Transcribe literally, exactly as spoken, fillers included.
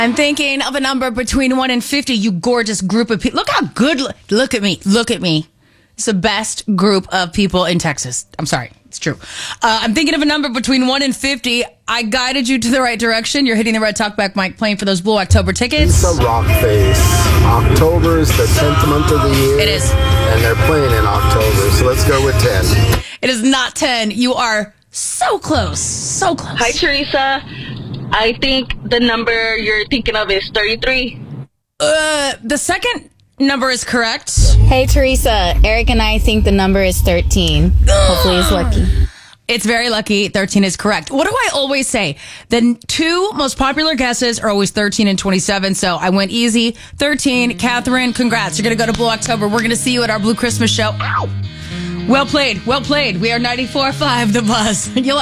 I'm thinking of a number between one and fifty, you gorgeous group of people. Look how good, look at me, look at me. It's the best group of people in Texas. I'm sorry, it's true. Uh, I'm thinking of a number between one and fifty. I guided you to the right direction. You're hitting the red talkback mic, playing for those Blue October tickets. Lisa Rockface. October is the tenth month of the year. It is. And they're playing in October, so let's go with ten. It is not ten. You are so close, so close. Hi, Teresa. I think the number you're thinking of is thirty-three. Uh, the second number is correct. Hey, Teresa. Eric and I think the number is thirteen. Hopefully he's lucky. It's very lucky. thirteen is correct. What do I always say? The two most popular guesses are always thirteen and twenty-seven, so I went easy. thirteen. Catherine, congrats. You're going to go to Blue October. We're going to see you at our Blue Christmas show. Ow! Well played. Well played. We are ninety-four point five The Buzz. You'll